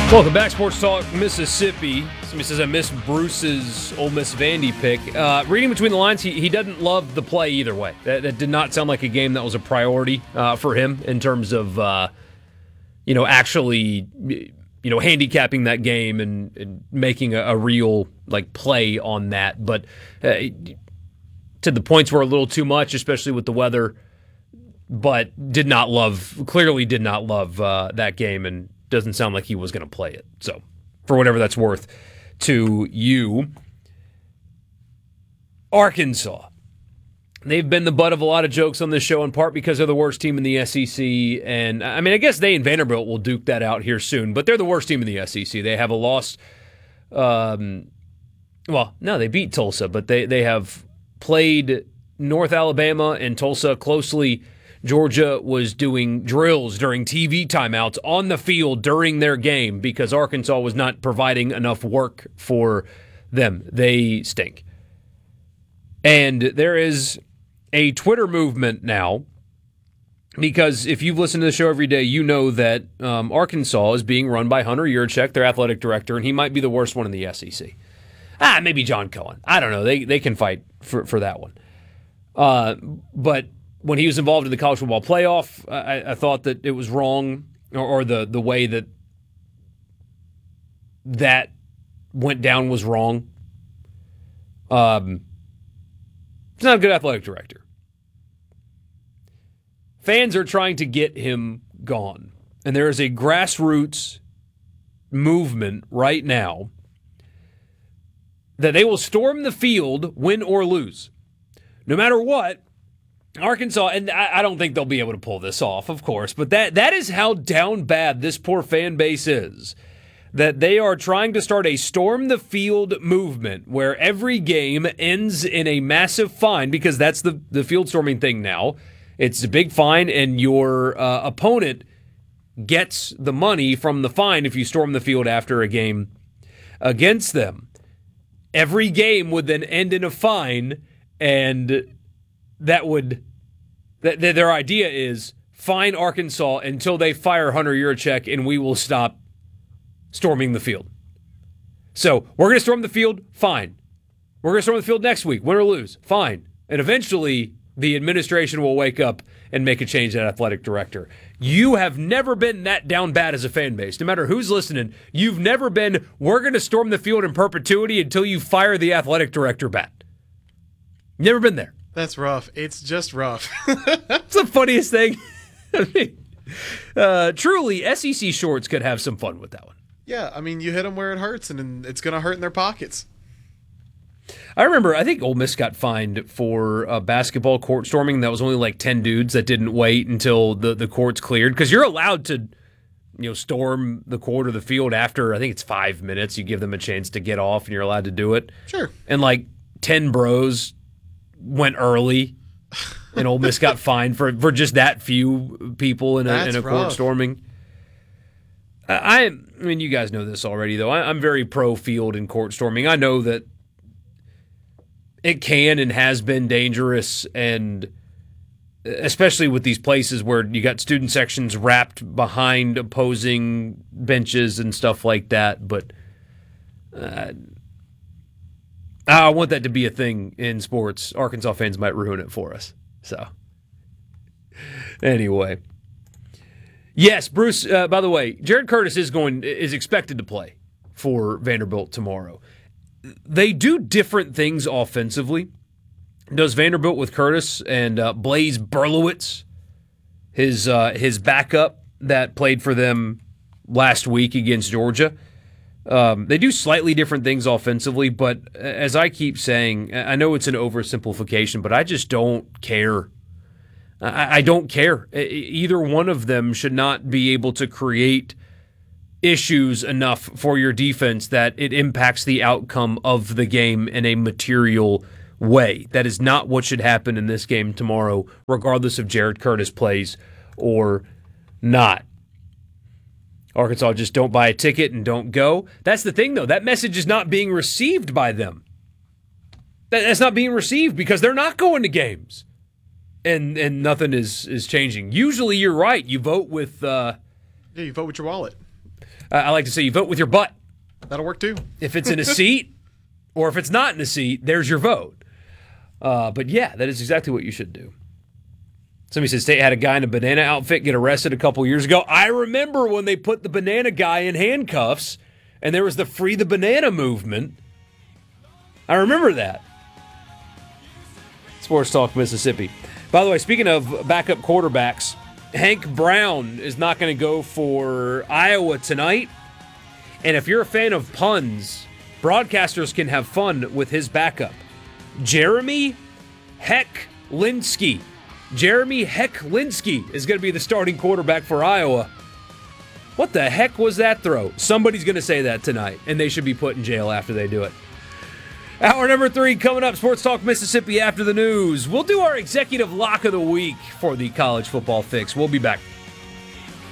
Welcome back, Sports Talk Mississippi. Somebody says I missed Bruce's Ole Miss Vandy pick. Reading between the lines, he doesn't love the play either way. That did not sound like a game that was a priority for him in terms of actually handicapping that game and making a real play on that. But to the points were a little too much, especially with the weather. But clearly did not love that game, and doesn't sound like he was going to play it. So, for whatever that's worth to you. Arkansas. They've been the butt of a lot of jokes on this show, in part because they're the worst team in the SEC. And, I guess they and Vanderbilt will duke that out here soon, but they're the worst team in the SEC. They have a loss. They beat Tulsa, but they have played North Alabama and Tulsa closely. Georgia was doing drills during TV timeouts on the field during their game because Arkansas was not providing enough work for them. They stink. And there is a Twitter movement now because if you've listened to the show every day, you know that Arkansas is being run by Hunter Yurachek, their athletic director, and he might be the worst one in the SEC. Maybe John Cohen. I don't know. They can fight for that one. But when he was involved in the college football playoff, I thought that it was wrong, or the way that went down was wrong. He's not a good athletic director. Fans are trying to get him gone, and there is a grassroots movement right now that they will storm the field, win or lose. No matter what, Arkansas, and I don't think they'll be able to pull this off, of course, but that is how down bad this poor fan base is. That they are trying to start a storm the field movement where every game ends in a massive fine, because that's the field storming thing now. It's a big fine, and your opponent gets the money from the fine if you storm the field after a game against them. Every game would then end in a fine, and their idea is fine Arkansas until they fire Hunter Yurachek, and we will stop storming the field. So we're going to storm the field, fine. We're going to storm the field next week, win or lose, fine. And eventually the administration will wake up and make a change at athletic director. You have never been that down bad as a fan base. No matter who's listening, you've never been, we're going to storm the field in perpetuity until you fire the athletic director back. Never been there. That's rough. It's just rough. It's the funniest thing. Truly, SEC shorts could have some fun with that one. Yeah, you hit them where it hurts, and it's going to hurt in their pockets. I remember, I think Ole Miss got fined for basketball court storming. That was only 10 dudes that didn't wait until the courts cleared. Because you're allowed to storm the court or the field after, I think it's 5 minutes. You give them a chance to get off, and you're allowed to do it. Sure. And 10 bros went early, and Ole Miss got fined for just that few people in a court storming. I mean, you guys know this already, though. I'm very pro-field and court storming. I know that it can and has been dangerous, and especially with these places where you got student sections wrapped behind opposing benches and stuff like that, but I want that to be a thing in sports. Arkansas fans might ruin it for us. So, anyway. Yes, Bruce, by the way, Jared Curtis is expected to play for Vanderbilt tomorrow. They do different things offensively. Does Vanderbilt with Curtis and Blaze Berlowitz, his backup that played for them last week against Georgia. They do slightly different things offensively, but as I keep saying, I know it's an oversimplification, but I just don't care. I don't care. Either one of them should not be able to create issues enough for your defense that it impacts the outcome of the game in a material way. That is not what should happen in this game tomorrow, regardless if Jared Curtis plays or not. Arkansas just don't buy a ticket and don't go. That's the thing, though. That message is not being received by them. That's not being received because they're not going to games. And nothing is changing. Usually you're right. You vote with... you vote with your wallet. I like to say you vote with your butt. That'll work too. If it's in a seat or if it's not in a seat, there's your vote. But yeah, that is exactly what you should do. Somebody said State had a guy in a banana outfit get arrested a couple years ago. I remember when they put the banana guy in handcuffs and there was the Free the Banana movement. I remember that. Sports Talk Mississippi. By the way, speaking of backup quarterbacks, Hank Brown is not going to go for Iowa tonight. And if you're a fan of puns, broadcasters can have fun with his backup. Jeremy Hecklinski. Jeremy Hecklinski is going to be the starting quarterback for Iowa. What the heck was that throw? Somebody's going to say that tonight, and they should be put in jail after they do it. Hour number 3 coming up, Sports Talk Mississippi after the news. We'll do our executive lock of the week for the College Football Fix. We'll be back.